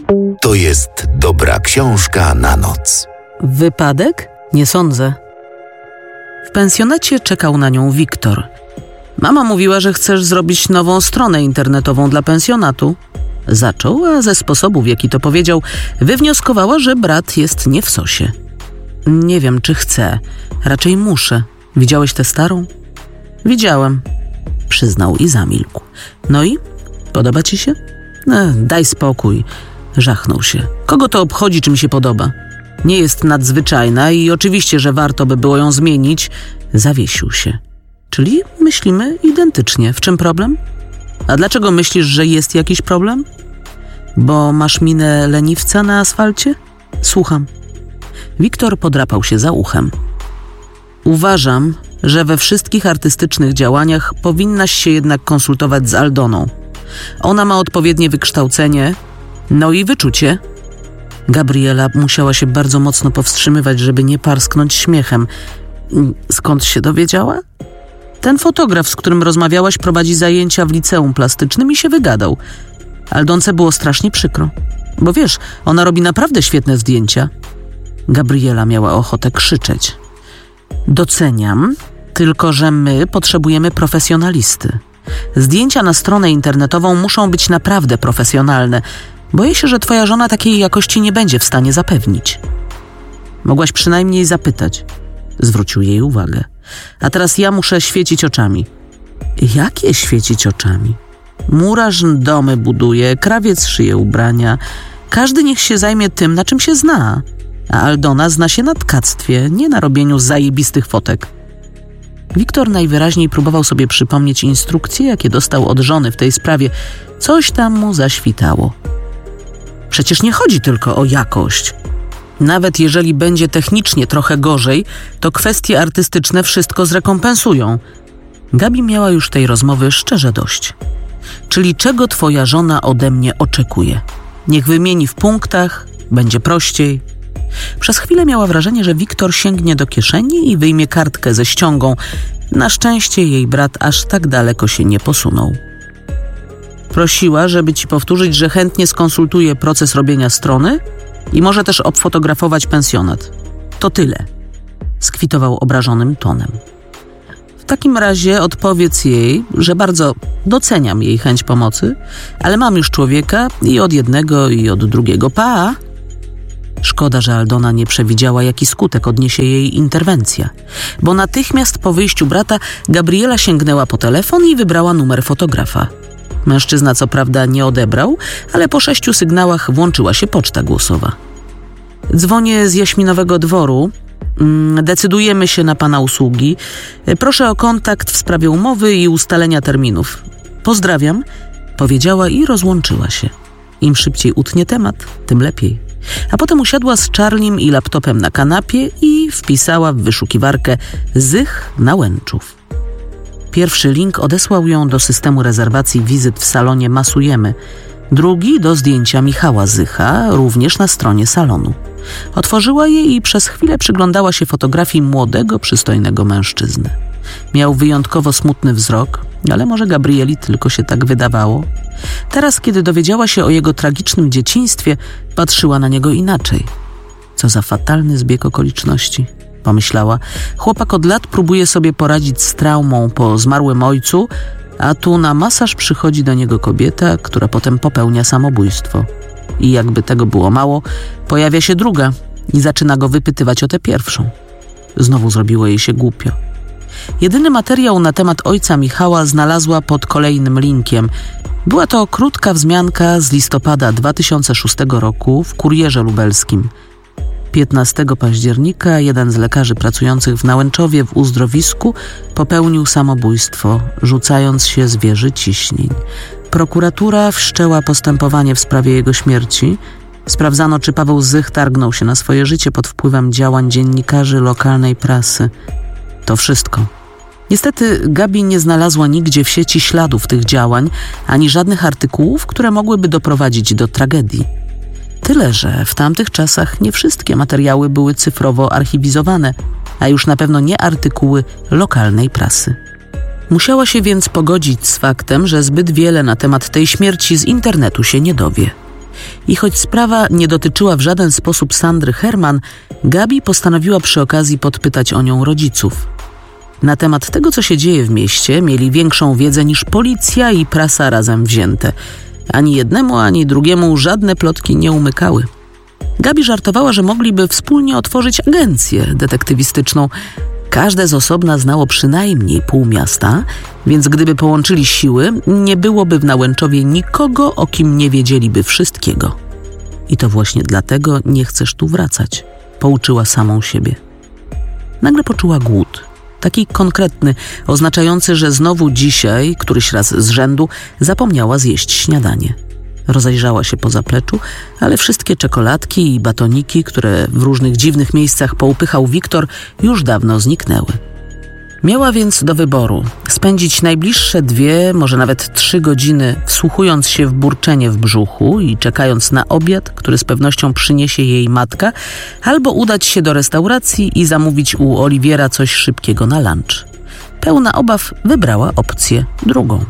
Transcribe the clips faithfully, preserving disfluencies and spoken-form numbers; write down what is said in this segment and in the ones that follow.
To jest dobra książka na noc. Wypadek? Nie sądzę. W pensjonacie czekał na nią Wiktor. Mama mówiła, że chcesz zrobić nową stronę internetową dla pensjonatu. Zaczął, a ze sposobu, w jaki to powiedział, wywnioskowała, że brat jest nie w sosie. Nie wiem, czy chcę. Raczej muszę. Widziałeś tę starą? Widziałem. Przyznał i zamilkł. No i? Podoba ci się? E, daj spokój. Żachnął się. Kogo to obchodzi, czy mi się podoba? Nie jest nadzwyczajna i oczywiście, że warto by było ją zmienić. Zawiesił się. Czyli myślimy identycznie. W czym problem? A dlaczego myślisz, że jest jakiś problem? Bo masz minę leniwca na asfalcie? Słucham. Wiktor podrapał się za uchem. Uważam, że we wszystkich artystycznych działaniach powinnaś się jednak konsultować z Aldoną. Ona ma odpowiednie wykształcenie, no i wyczucie. Gabriela musiała się bardzo mocno powstrzymywać, żeby nie parsknąć śmiechem. Skąd się dowiedziała? Ten fotograf, z którym rozmawiałaś, prowadzi zajęcia w liceum plastycznym i się wygadał. Aldonce było strasznie przykro. Bo wiesz, ona robi naprawdę świetne zdjęcia. Gabriela miała ochotę krzyczeć. Doceniam, tylko że my potrzebujemy profesjonalisty. Zdjęcia na stronę internetową muszą być naprawdę profesjonalne. Boję się, że twoja żona takiej jakości nie będzie w stanie zapewnić. Mogłaś przynajmniej zapytać. Zwrócił jej uwagę. A teraz ja muszę świecić oczami. Jakie świecić oczami? Murarz domy buduje, krawiec szyje ubrania. Każdy niech się zajmie tym, na czym się zna. A Aldona zna się na tkactwie, nie na robieniu zajebistych fotek. Wiktor najwyraźniej próbował sobie przypomnieć instrukcje, jakie dostał od żony w tej sprawie. Coś tam mu zaświtało. Przecież nie chodzi tylko o jakość. Nawet jeżeli będzie technicznie trochę gorzej, to kwestie artystyczne wszystko zrekompensują. Gabi miała już tej rozmowy szczerze dość. Czyli czego twoja żona ode mnie oczekuje? Niech wymieni w punktach, będzie prościej. Przez chwilę miała wrażenie, że Wiktor sięgnie do kieszeni i wyjmie kartkę ze ściągą. Na szczęście jej brat aż tak daleko się nie posunął. Prosiła, żeby ci powtórzyć, że chętnie skonsultuje proces robienia strony i może też obfotografować pensjonat. To tyle. Skwitował obrażonym tonem. W takim razie odpowiedz jej, że bardzo doceniam jej chęć pomocy, ale mam już człowieka i od jednego, i od drugiego. Pa! Szkoda, że Aldona nie przewidziała, jaki skutek odniesie jej interwencja, bo natychmiast po wyjściu brata Gabriela sięgnęła po telefon i wybrała numer fotografa. Mężczyzna co prawda nie odebrał, ale po sześciu sygnałach włączyła się poczta głosowa. Dzwonię z Jaśminowego Dworu. Decydujemy się na pana usługi. Proszę o kontakt w sprawie umowy i ustalenia terminów. Pozdrawiam, powiedziała i rozłączyła się. Im szybciej utnie temat, tym lepiej. A potem usiadła z Charlim i laptopem na kanapie i wpisała w wyszukiwarkę Zych Nałęczów. Pierwszy link odesłał ją do systemu rezerwacji wizyt w salonie Masujemy, drugi do zdjęcia Michała Zycha, również na stronie salonu. Otworzyła je i przez chwilę przyglądała się fotografii młodego, przystojnego mężczyzny. Miał wyjątkowo smutny wzrok, ale może Gabrieli tylko się tak wydawało. Teraz, kiedy dowiedziała się o jego tragicznym dzieciństwie, patrzyła na niego inaczej. Co za fatalny zbieg okoliczności, pomyślała. Chłopak od lat próbuje sobie poradzić z traumą po zmarłym ojcu, a tu na masaż przychodzi do niego kobieta, która potem popełnia samobójstwo. I jakby tego było mało, pojawia się druga i zaczyna go wypytywać o tę pierwszą. Znowu zrobiło jej się głupio. Jedyny materiał na temat ojca Michała znalazła pod kolejnym linkiem. Była to krótka wzmianka z listopada dwa tysiące szóstego roku w Kurierze Lubelskim. piętnastego października jeden z lekarzy pracujących w Nałęczowie w uzdrowisku popełnił samobójstwo, rzucając się z wieży ciśnień. Prokuratura wszczęła postępowanie w sprawie jego śmierci. Sprawdzano, czy Paweł Zych targnął się na swoje życie pod wpływem działań dziennikarzy lokalnej prasy. To wszystko. Niestety Gabi nie znalazła nigdzie w sieci śladów tych działań, ani żadnych artykułów, które mogłyby doprowadzić do tragedii. Tyle, że w tamtych czasach nie wszystkie materiały były cyfrowo archiwizowane, a już na pewno nie artykuły lokalnej prasy. Musiała się więc pogodzić z faktem, że zbyt wiele na temat tej śmierci z internetu się nie dowie. I choć sprawa nie dotyczyła w żaden sposób Sandry Herman, Gabi postanowiła przy okazji podpytać o nią rodziców. Na temat tego, co się dzieje w mieście, mieli większą wiedzę niż policja i prasa razem wzięte. Ani jednemu, ani drugiemu żadne plotki nie umykały. Gabi żartowała, że mogliby wspólnie otworzyć agencję detektywistyczną. Każde z osobna znało przynajmniej pół miasta, więc gdyby połączyli siły, nie byłoby w Nałęczowie nikogo, o kim nie wiedzieliby wszystkiego. I to właśnie dlatego nie chcesz tu wracać, pouczyła samą siebie. Nagle poczuła głód, taki konkretny, oznaczający, że znowu dzisiaj, któryś raz z rzędu, zapomniała zjeść śniadanie. Rozejrzała się po zapleczu, ale wszystkie czekoladki i batoniki, które w różnych dziwnych miejscach poupychał Wiktor, już dawno zniknęły. Miała więc do wyboru spędzić najbliższe dwie, może nawet trzy godziny wsłuchując się w burczenie w brzuchu i czekając na obiad, który z pewnością przyniesie jej matka, albo udać się do restauracji i zamówić u Oliwiera coś szybkiego na lunch. Pełna obaw wybrała opcję drugą.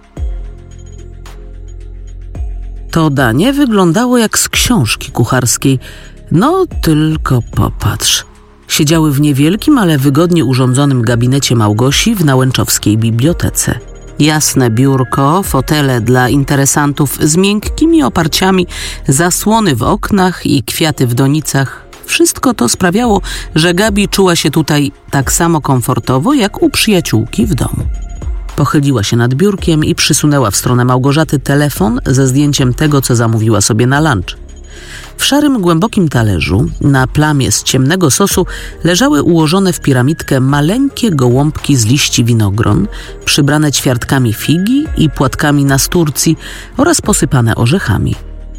To danie wyglądało jak z książki kucharskiej. No tylko popatrz. Siedziały w niewielkim, ale wygodnie urządzonym gabinecie Małgosi w nałęczowskiej bibliotece. Jasne biurko, fotele dla interesantów z miękkimi oparciami, zasłony w oknach i kwiaty w donicach. Wszystko to sprawiało, że Gabi czuła się tutaj tak samo komfortowo, jak u przyjaciółki w domu. Pochyliła się nad biurkiem i przysunęła w stronę Małgorzaty telefon ze zdjęciem tego, co zamówiła sobie na lunch. W szarym, głębokim talerzu, na plamie z ciemnego sosu, leżały ułożone w piramidkę maleńkie gołąbki z liści winogron, przybrane ćwiartkami figi i płatkami nasturcji oraz posypane orzechami.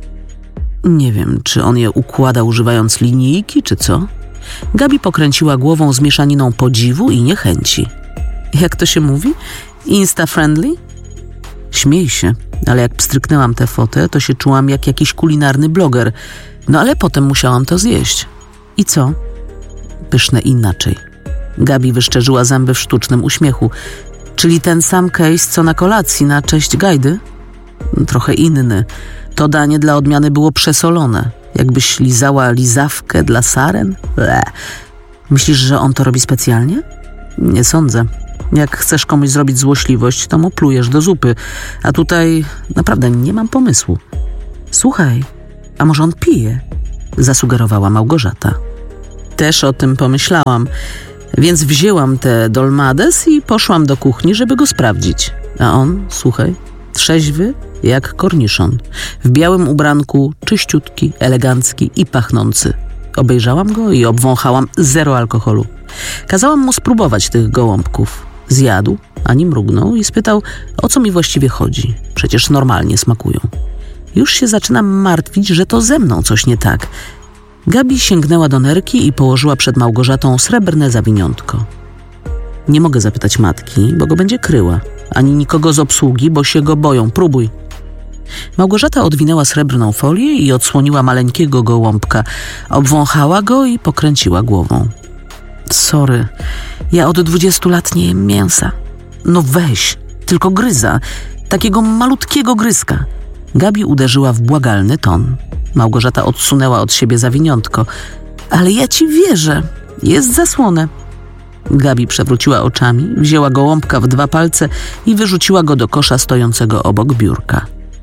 Nie wiem, czy on je układa używając linijki, czy co? Gabi pokręciła głową z mieszaniną podziwu i niechęci. Jak to się mówi? Insta-friendly? Śmiej się, ale jak pstryknęłam tę fotę, to się czułam jak jakiś kulinarny bloger. No ale potem musiałam to zjeść. I co? Pyszne inaczej. Gabi wyszczerzyła zęby w sztucznym uśmiechu. Czyli ten sam case, co na kolacji na cześć Gajdy? Trochę inny. To danie dla odmiany było przesolone. Jakbyś lizała lizawkę dla saren? Ble. Myślisz, że on to robi specjalnie? Nie sądzę. Jak chcesz komuś zrobić złośliwość, to mu plujesz do zupy. A tutaj naprawdę nie mam pomysłu. Słuchaj, a może on pije? Zasugerowała Małgorzata. Też o tym pomyślałam, więc wzięłam tę dolmades i poszłam do kuchni, żeby go sprawdzić. A on, słuchaj, trzeźwy jak korniszon. W białym ubranku, czyściutki, elegancki i pachnący. Obejrzałam go i obwąchałam zero alkoholu. Kazałam mu spróbować tych gołąbków. Zjadł, ani mrugnął i spytał, o co mi właściwie chodzi. Przecież normalnie smakują. Już się zaczynam martwić, że to ze mną coś nie tak. Gabi sięgnęła do nerki i położyła przed Małgorzatą srebrne zawiniątko. Nie mogę zapytać matki, bo go będzie kryła. Ani nikogo z obsługi, bo się go boją. Próbuj. Małgorzata odwinęła srebrną folię i odsłoniła maleńkiego gołąbka. Obwąchała go i pokręciła głową. Sorry, ja od dwudziestu lat nie jem mięsa. No weź, tylko gryza, takiego malutkiego gryzka. Gabi uderzyła w błagalny ton. Małgorzata odsunęła od siebie zawiniątko. Ale ja ci wierzę, jest zasłonę. Gabi przewróciła oczami, wzięła gołąbka w dwa palce i wyrzuciła go do kosza stojącego obok biurka.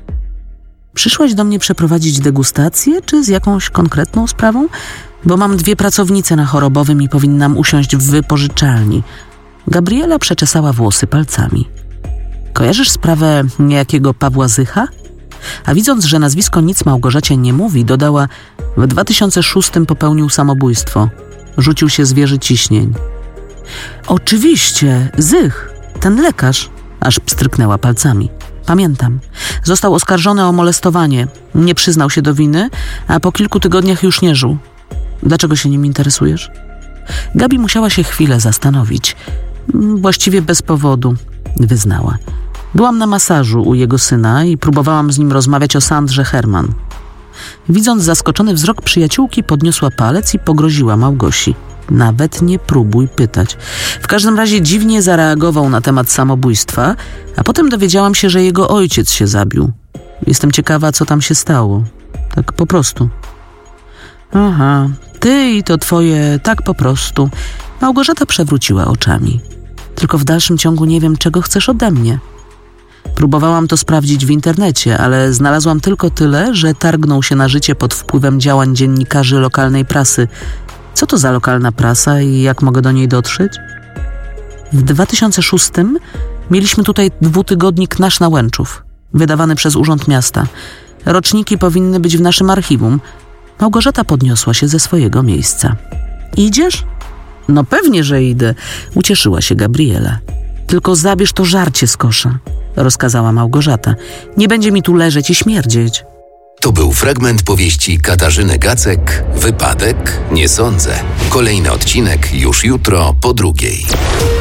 Przyszłaś do mnie przeprowadzić degustację, czy z jakąś konkretną sprawą? Bo mam dwie pracownice na chorobowym i powinnam usiąść w wypożyczalni. Gabriela przeczesała włosy palcami. Kojarzysz sprawę niejakiego Pawła Zycha? A widząc, że nazwisko nic Małgorzacie nie mówi, dodała: w dwa tysiące szóstym popełnił samobójstwo. Rzucił się z wieży ciśnień. Oczywiście, Zych, ten lekarz, aż pstryknęła palcami. Pamiętam. Został oskarżony o molestowanie. Nie przyznał się do winy, a po kilku tygodniach już nie żył. Dlaczego się nim interesujesz? Gabi musiała się chwilę zastanowić. Właściwie bez powodu, wyznała. Byłam na masażu u jego syna i próbowałam z nim rozmawiać o Sandrze Herman. Widząc zaskoczony wzrok przyjaciółki, podniosła palec i pogroziła Małgosi. Nawet nie próbuj pytać. W każdym razie dziwnie zareagował na temat samobójstwa, a potem dowiedziałam się, że jego ojciec się zabił. Jestem ciekawa, co tam się stało. Tak po prostu. Aha, ty i to twoje tak po prostu. Małgorzata przewróciła oczami. Tylko w dalszym ciągu nie wiem, czego chcesz ode mnie. Próbowałam to sprawdzić w internecie, ale znalazłam tylko tyle, że targnął się na życie pod wpływem działań dziennikarzy lokalnej prasy. Co to za lokalna prasa i jak mogę do niej dotrzeć? W dwa tysiące szóstym mieliśmy tutaj dwutygodnik Nasz Nałęczów, wydawany przez Urząd Miasta. Roczniki powinny być w naszym archiwum. Małgorzata podniosła się ze swojego miejsca. Idziesz? No pewnie, że idę, ucieszyła się Gabriela. Tylko zabierz to żarcie z kosza, rozkazała Małgorzata. Nie będzie mi tu leżeć i śmierdzieć. To był fragment powieści Katarzyny Gacek Wypadek? Nie sądzę. Kolejny odcinek już jutro po drugiej.